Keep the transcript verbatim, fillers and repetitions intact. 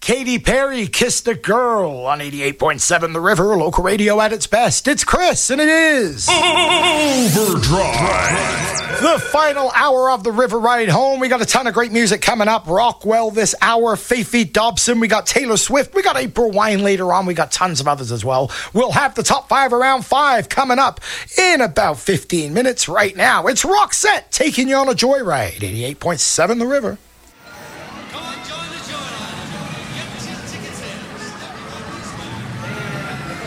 Katy Perry, Kissed a Girl on eighty-eight point seven The River, local radio at its best. It's Chris, and it is Overdrive. The final hour of the River Ride Home. We got a ton of great music coming up. Rockwell this hour, Faithy Dobson. We got Taylor Swift. We got April Wine later on. We got tons of others as well. We'll have the top five around five coming up in about fifteen minutes right now. It's Roxette taking you on a joyride. eighty-eight point seven The River.